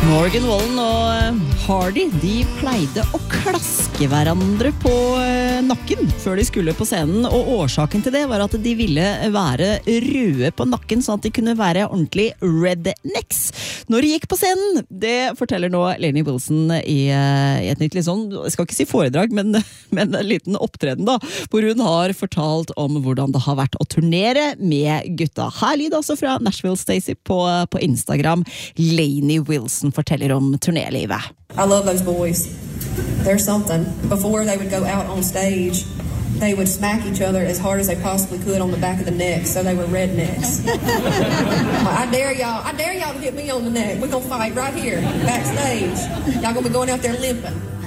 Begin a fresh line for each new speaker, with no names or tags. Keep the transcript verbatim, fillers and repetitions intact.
Morgan Wallen og Hardy, de pleide å klaske hverandre på nakken før de skulle på scenen, og årsaken til det var at de ville være røde på nakken, sånn at de kunne være ordentlig rednecks når de gikk på scenen. Det forteller nå Lainey Wilson i, i et nytt litt sånn, jeg skal ikke si foredrag, men, men en liten opptreden da, hvor hun har fortalt om hvordan det har vært å turnere med gutta. Her lyder altså fra Nashville Stacey på, på Instagram. Lainey Wilson forteller om turnélivet.
I love those boys. They're something. Before they would go out on stage, they would smack each other as hard as they possibly could on the back of the neck, so they were rednecks. I dare y'all, I dare y'all to hit me on the neck. We're gonna fight right here, backstage. Y'all gonna be going out there limping.